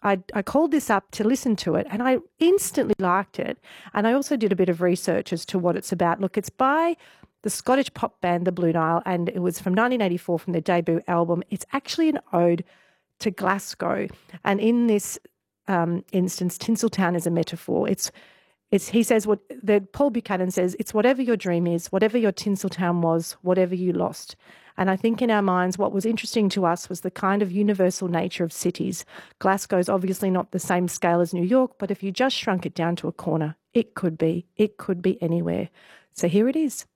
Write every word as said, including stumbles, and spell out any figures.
I, I called this up to listen to it, and I instantly liked it. And I also did a bit of research as to what it's about. Look, it's by the Scottish pop band The Blue Nile, and it was from nineteen eighty-four, from their debut album. It's actually an ode to Glasgow. And in this um, instance, Tinseltown is a metaphor. It's It's, he says, what the Paul Buchanan says, it's whatever your dream is, whatever your Tinseltown was, whatever you lost. And I think in our minds, what was interesting to us was the kind of universal nature of cities. Glasgow's obviously not the same scale as New York, but if you just shrunk it down to a corner, it could be, it could be anywhere. So here it is.